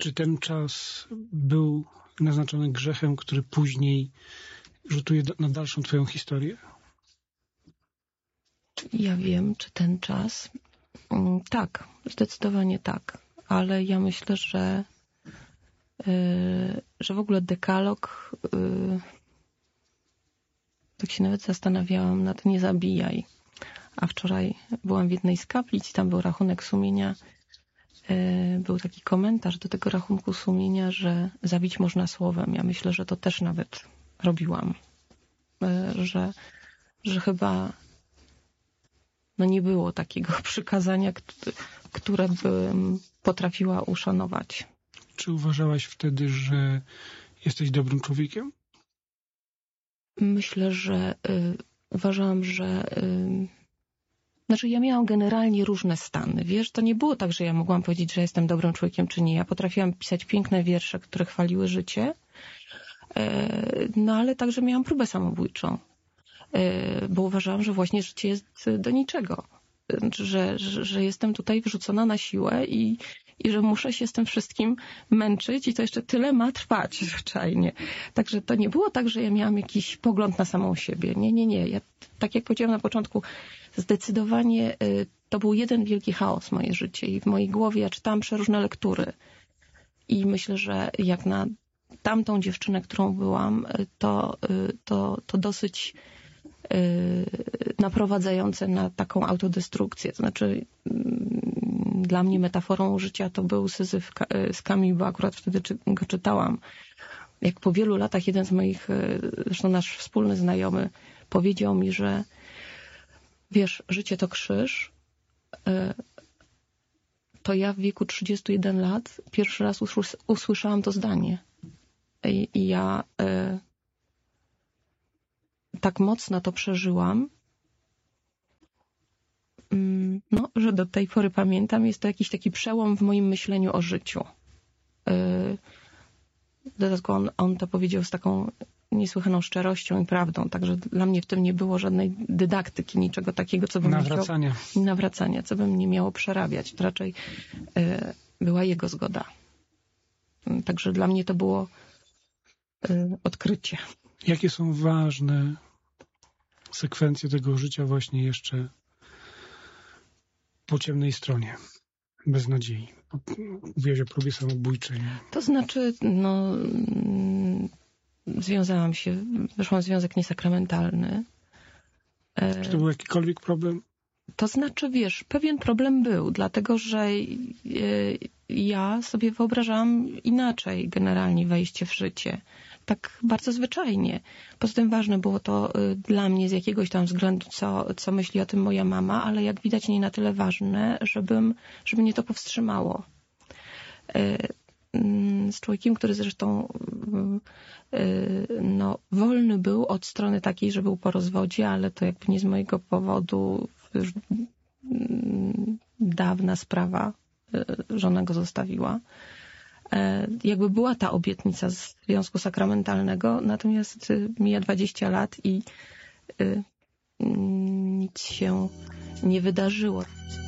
Czy ten czas był naznaczony grzechem, który później rzutuje na dalszą twoją historię? Ja wiem, czy ten czas... Tak, zdecydowanie tak. Ale ja myślę, że w ogóle dekalog... Tak się nawet zastanawiałam nad nie zabijaj. A wczoraj byłam w jednej z kaplic i tam był rachunek sumienia. Był taki komentarz do tego rachunku sumienia, że zabić można słowem. Ja myślę, że to też nawet robiłam. Że chyba nie było takiego przykazania, które bym potrafiła uszanować. Czy uważałaś wtedy, że jesteś dobrym człowiekiem? Myślę, że uważałam, że... Znaczy ja miałam generalnie różne stany. Wiesz, to nie było tak, że ja mogłam powiedzieć, że jestem dobrym człowiekiem, czy nie. Ja potrafiłam pisać piękne wiersze, które chwaliły życie, ale także miałam próbę samobójczą. Bo uważałam, że właśnie życie jest do niczego. Że jestem tutaj wrzucona na siłę i że muszę się z tym wszystkim męczyć i to jeszcze tyle ma trwać zwyczajnie. Także to nie było tak, że ja miałam jakiś pogląd na samą siebie. Nie. Ja, tak jak powiedziałam na początku, zdecydowanie to był jeden wielki chaos moje życie i w mojej głowie ja czytałam przeróżne lektury. I myślę, że jak na tamtą dziewczynę, którą byłam, to dosyć naprowadzające na taką autodestrukcję. To znaczy dla mnie metaforą życia to był Syzyf z Camus, bo akurat wtedy go czytałam. Jak po wielu latach jeden z moich, zresztą nasz wspólny znajomy, powiedział mi, że wiesz, życie to krzyż, to ja w wieku 31 lat pierwszy raz usłyszałam to zdanie. I ja tak mocno to przeżyłam, że do tej pory pamiętam, jest to jakiś taki przełom w moim myśleniu o życiu. Dlatego on to powiedział z taką niesłychaną szczerością i prawdą, także dla mnie w tym nie było żadnej dydaktyki, niczego takiego, co bym nawracania, co bym nie miało przerabiać. To raczej była jego zgoda. Także dla mnie to było odkrycie. Jakie są ważne sekwencje tego życia właśnie jeszcze po ciemnej stronie, bez nadziei? Mówiłaś o próbie samobójczej. To znaczy, związałam się, weszłam w związek niesakramentalny. Czy to był jakikolwiek problem? To znaczy, wiesz, pewien problem był, dlatego że ja sobie wyobrażałam inaczej generalnie wejście w życie. Tak bardzo zwyczajnie. Poza tym ważne było to dla mnie z jakiegoś tam względu, co myśli o tym moja mama, ale jak widać nie na tyle ważne, żeby mnie to powstrzymało. Z człowiekiem, który zresztą wolny był od strony takiej, że był po rozwodzie, ale to jakby nie z mojego powodu, już dawna sprawa, żona go zostawiła. Jakby była ta obietnica związku sakramentalnego, natomiast mija 20 lat i nic się nie wydarzyło.